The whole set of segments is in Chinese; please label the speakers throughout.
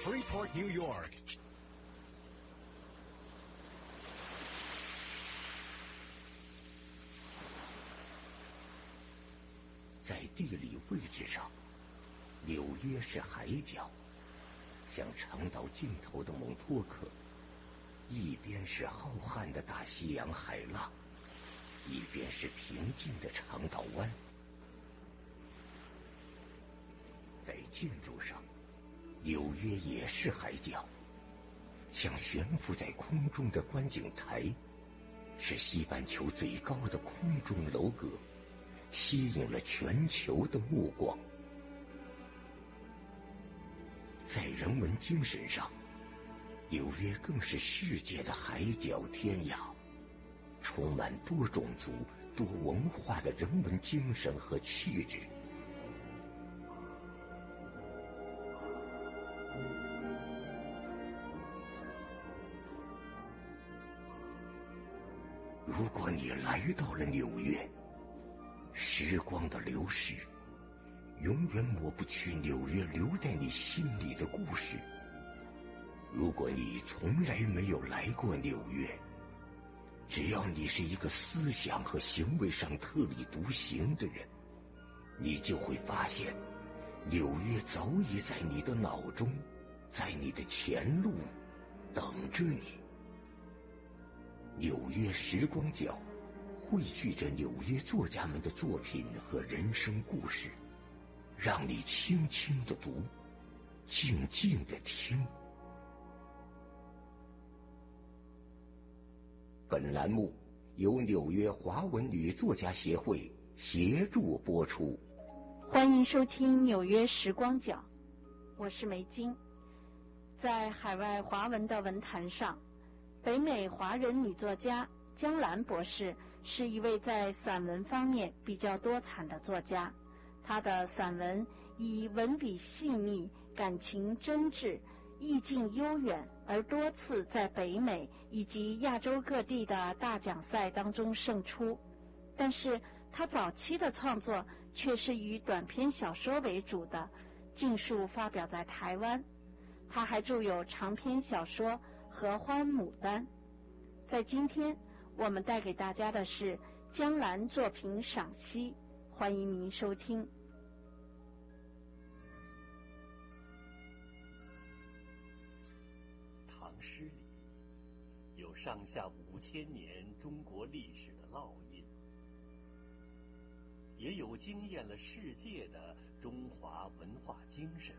Speaker 1: Freeport, New York.
Speaker 2: 在地理位置上，纽约是海角，像长岛尽头的蒙托克，一边是浩瀚的大西洋海浪，一边是平静的长岛湾。在建筑上，纽约也是海角，像悬浮在空中的观景台，是西半球最高的空中楼阁，吸引了全球的目光。在人文精神上，纽约更是世界的海角天涯，充满多种族、多文化的人文精神和气质。如果你来到了纽约，时光的流逝永远抹不去纽约留在你心里的故事。如果你从来没有来过纽约，只要你是一个思想和行为上特立独行的人，你就会发现纽约早已在你的脑中，在你的前路等着你。纽约时光角汇聚着纽约作家们的作品和人生故事，让你轻轻地读，静静地听。本栏目由纽约华文女作家协会协助播出。
Speaker 3: 欢迎收听纽约时光角，我是梅晶。在海外华文的文坛上，北美华人女作家江兰博士是一位在散文方面比较多产的作家。她的散文以文笔细腻、感情真挚、意境悠远，而多次在北美以及亚洲各地的大奖赛当中胜出。但是她早期的创作却是以短篇小说为主的，尽数发表在台湾。她还著有长篇小说《合欢牡丹》。在今天，我们带给大家的是江兰作品赏析，欢迎您收听。
Speaker 4: 唐诗里有上下5000年中国历史的烙印，也有惊艳了世界的中华文化精神。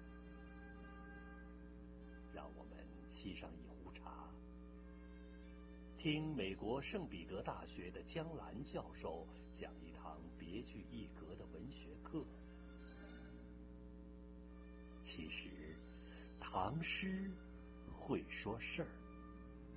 Speaker 4: 让我们沏上一壶茶，听美国圣彼得大学的江兰教授讲一堂别具一格的文学课。其实，唐诗会说事儿。